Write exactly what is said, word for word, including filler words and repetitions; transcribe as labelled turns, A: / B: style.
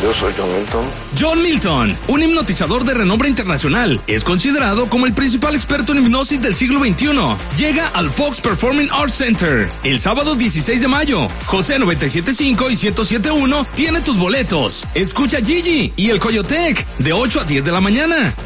A: Yo soy John Milton.
B: John Milton, un hipnotizador de renombre internacional, es considerado como el principal experto en hipnosis del siglo veintiuno. Llega al Fox Performing Arts Center el sábado dieciséis de mayo. José noventa y siete punto cinco y ciento siete punto uno tiene tus boletos. Escucha Gigi y el Coyotec de ocho a diez de la mañana.